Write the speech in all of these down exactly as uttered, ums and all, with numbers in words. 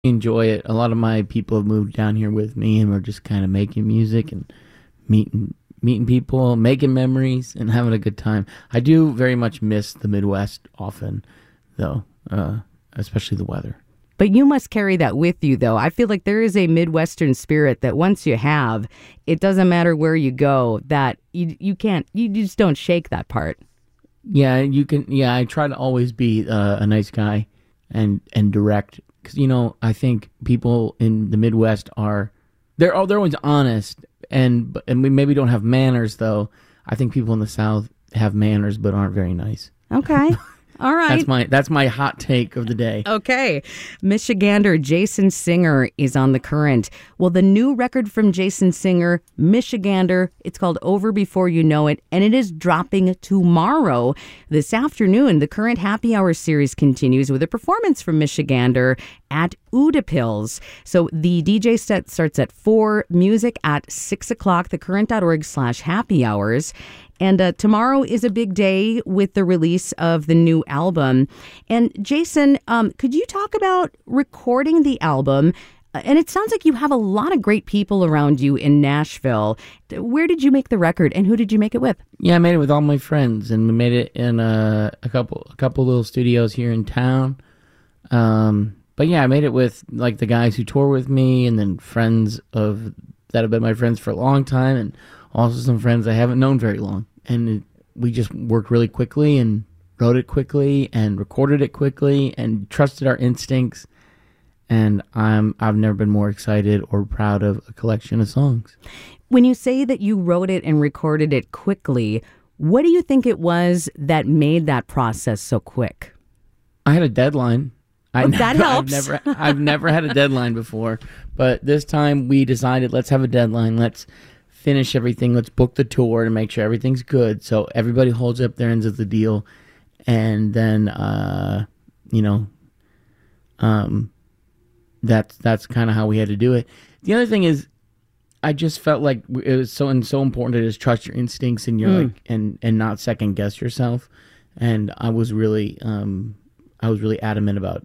enjoy it. A lot of my people have moved down here with me, and we're just kind of making music and meeting meeting people, making memories, and having a good time. I do very much miss the Midwest often, though, uh, especially the weather. But you must carry that with you, though. I feel like there is a Midwestern spirit that once you have, it doesn't matter where you go, that you you can't, you just don't shake that part. Yeah, you can. Yeah, I try to always be uh, a nice guy and and direct, because you know I think people in the Midwest are they're oh, they're always honest, and and we maybe don't have manners though. I think people in the South have manners but aren't very nice. Okay. All right. That's my that's my hot take of the day. Okay. Michigander Jason Singer is on the Current. Well, the new record from Jason Singer, Michigander, it's called Over Before You Know It, and it is dropping tomorrow. This afternoon, the Current Happy Hour series continues with a performance from Michigander at Oodipils. So the D J set starts at four, music at six o'clock, thecurrent.org slash happy hours. And uh, tomorrow is a big day with the release of the new album. And Jason, um, could you talk about recording the album? And it sounds like you have a lot of great people around you in Nashville. Where did you make the record, and who did you make it with? Yeah, I made it with all my friends, and we made it in a, a couple a couple little studios here in town. Um, but yeah, I made it with like the guys who tour with me, and then friends of that have been my friends for a long time, and also some friends I haven't known very long. And it, we just worked really quickly and wrote it quickly and recorded it quickly and trusted our instincts. And I'm I've never been more excited or proud of a collection of songs. When you say that you wrote it and recorded it quickly, what do you think it was that made that process so quick? I had a deadline. I Oh, never, that helps. I've never I've never had a deadline before, but this time we decided let's have a deadline. Let's finish everything. Let's book the tour to make sure everything's good, so everybody holds up their ends of the deal, and then uh, you know, um, that's that's kind of how we had to do it. The other thing is, I just felt like it was so and so important to just trust your instincts and your Mm. like and and not second guess yourself. And I was really um, I was really adamant about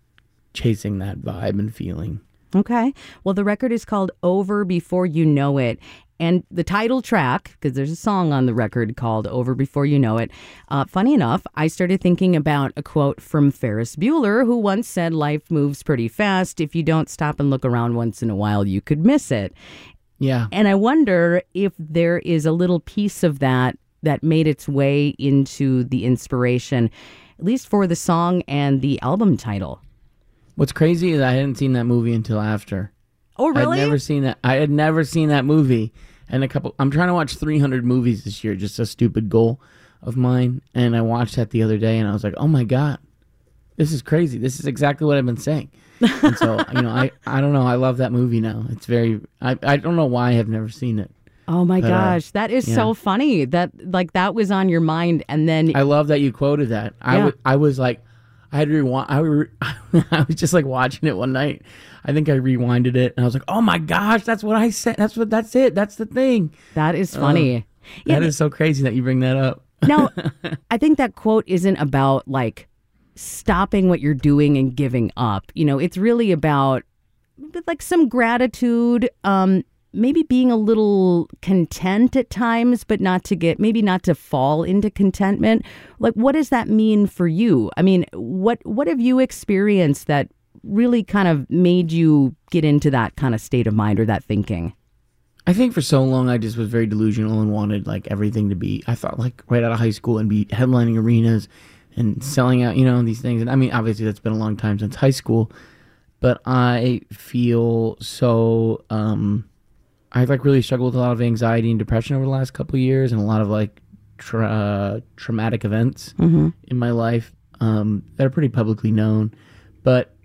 chasing that vibe and feeling. Okay. Well, the record is called Over Before You Know It. And the title track, because there's a song on the record called Over Before You Know It. Uh, funny enough, I started thinking about a quote from Ferris Bueller, who once said, "Life moves pretty fast. If you don't stop and look around once in a while, you could miss it." Yeah. And I wonder if there is a little piece of that that made its way into the inspiration, at least for the song and the album title. What's crazy is I hadn't seen that movie until after. Oh, really? I'd never seen that. I had never seen that movie. And a couple, I'm trying to watch three hundred movies this year, just a stupid goal of mine. And I watched that the other day, and I was like, oh my God, this is crazy. This is exactly what I've been saying. And so, you know, I, I don't know. I love that movie now. It's very, I, I don't know why I have never seen it. Oh my But, uh, gosh, that is yeah. so funny that like that was on your mind, and then I love that you quoted that. I, Yeah. w- I was like, I had to rewind. I, re- I was just like watching it one night. I think I rewinded it, and I was like, oh my gosh, that's what I said. That's what, that's it. That's the thing. that is funny. Yeah, That is so crazy that you bring that up. now, I think that quote isn't about like stopping what you're doing and giving up. You know, it's really about like some gratitude, um, maybe being a little content at times, but not to get, maybe not to fall into contentment. Like, what does that mean for you? I mean, what what have you experienced that really kind of made you get into that kind of state of mind or that thinking? I think for so long I just was very delusional and wanted like everything to be, I thought like right out of high school and be headlining arenas and selling out, you know, these things. And I mean, obviously that's been a long time since high school, but I feel so, um, I've like really struggled with a lot of anxiety and depression over the last couple of years, and a lot of like tra- uh, traumatic events Mm-hmm. in my life um, that are pretty publicly known. But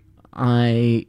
I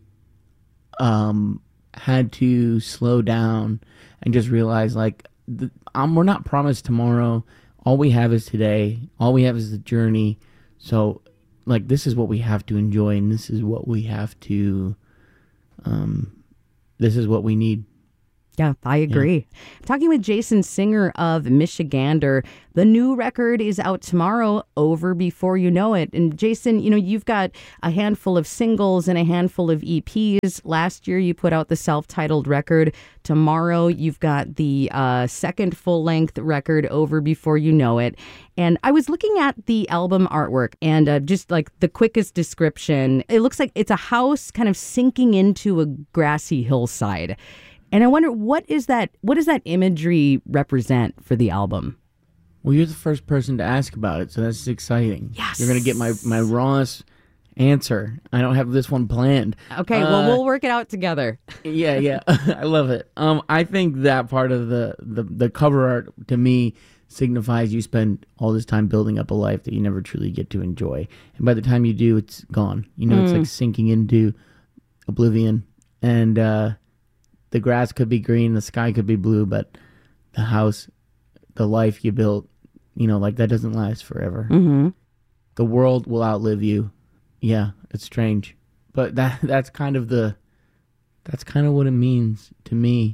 um, had to slow down and just realize like the, um, we're not promised tomorrow. All we have is today. All we have is the journey. So like this is what we have to enjoy, and this is what we have to. Um, this is what we need. Yeah, I agree. I'm talking with Jason Singer of Michigander. The new record is out tomorrow, Over Before You Know It. And Jason, you know, you've got a handful of singles and a handful of E Ps. Last year, you put out the self-titled record. Tomorrow, you've got the uh, second full-length record, Over Before You Know It. And I was looking at the album artwork and uh, just like the quickest description, it looks like it's a house kind of sinking into a grassy hillside. And I wonder, what is that? What does that imagery represent for the album? Well, you're the first person to ask about it, so that's exciting. Yes. You're going to get my, my rawest answer. I don't have this one planned. Okay, uh, well, we'll work it out together. Yeah, yeah. I love it. Um, I think that part of the, the, the cover art, to me, signifies you spend all this time building up a life that you never truly get to enjoy. And by the time you do, it's gone. You know, mm. it's like sinking into oblivion. And, uh... the grass could be green, the sky could be blue, but the house, the life you built, you know, like that doesn't last forever. Mm-hmm. The world will outlive you. Yeah, it's strange, but that that's kind of the, that's kind of what it means to me.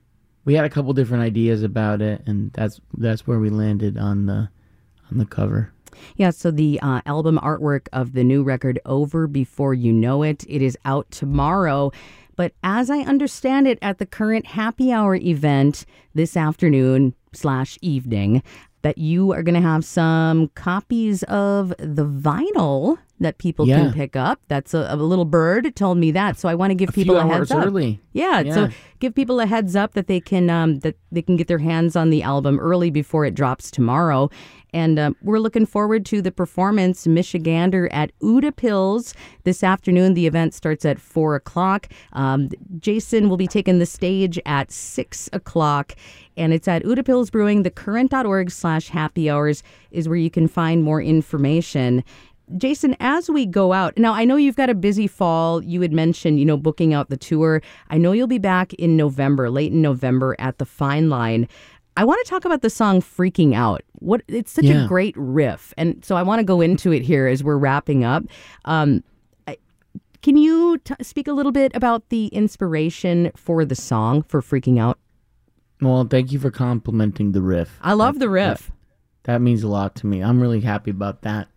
We had a couple different ideas about it, and that's that's where we landed on the on the cover. Yeah, so the uh, album artwork of the new record, Over Before You Know It, it is out tomorrow. But as I understand it, at the current happy hour event this afternoon slash evening, that you are going to have some copies of the vinyl that people yeah. can pick up. That's a, a little bird told me that, so I want to give a people few a heads hours up. Early. Yeah, yeah, so give people a heads up that they can um, that they can get their hands on the album early before it drops tomorrow. And um, we're looking forward to the performance, Michigander at Utapils this afternoon. The event starts at four o'clock. Um, Jason will be taking the stage at six o'clock. And it's at Utapils Brewing. Thecurrent.org slash happy hours is where you can find more information. Jason, as we go out, now I know you've got a busy fall. You had mentioned, you know, booking out the tour. I know you'll be back in November, late in November at the Fine Line. I want to talk about the song Freaking Out. What it's such yeah. a great riff. And so I want to go into it here as we're wrapping up. Um, I, can you t- speak a little bit about the inspiration for the song, for Freaking Out? Well, thank you for complimenting the riff. I love that, the riff. That, that means a lot to me. I'm really happy about that.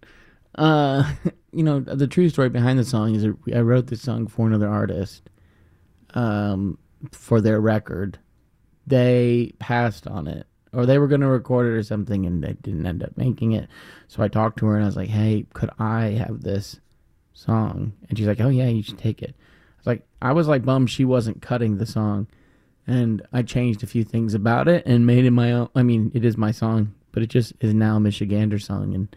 Uh, you know, the true story behind the song is that I wrote this song for another artist um, for their record. They passed on it, or they were going to record it or something, and they didn't end up making it. So I talked to her, and I was like, hey, could I have this song? And she's like, oh, yeah, you should take it. I was like, I was like bummed she wasn't cutting the song, and I changed a few things about it and made it my own. I mean, it is my song, but it just is now a Michigander song, and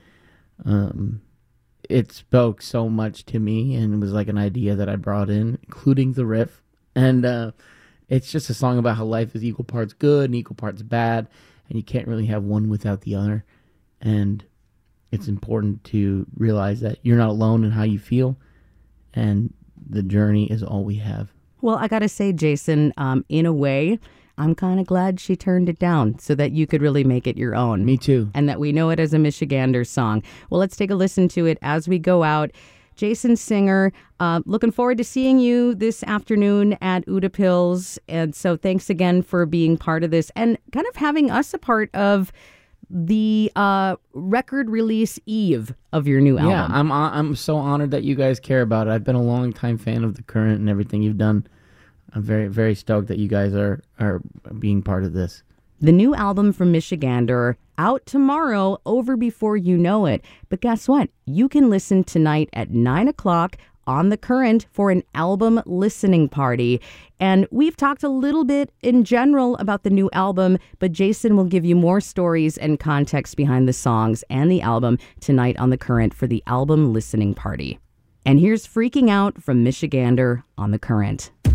um, it spoke so much to me, and it was like an idea that I brought in, including the riff, and uh it's just a song about how life is equal parts good and equal parts bad, and you can't really have one without the other. And it's important to realize that you're not alone in how you feel, and the journey is all we have. Well, I got to say, Jason, um, in a way, I'm kind of glad she turned it down so that you could really make it your own. Me too. And that we know it as a Michigander song. Well, let's take a listen to it as we go out. Jason Singer, uh, looking forward to seeing you this afternoon at Utapils. And so thanks again for being part of this and kind of having us a part of the uh, record release eve of your new album. Yeah, I'm I'm so honored that you guys care about it. I've been a long time fan of The Current and everything you've done. I'm very, very stoked that you guys are, are being part of this. The new album from Michigander, out tomorrow, Over Before You Know It. But guess what? You can listen tonight at nine o'clock on The Current for an album listening party. And we've talked a little bit in general about the new album, but Jason will give you more stories and context behind the songs and the album tonight on The Current for the album listening party. And here's Freaking Out from Michigander on The Current.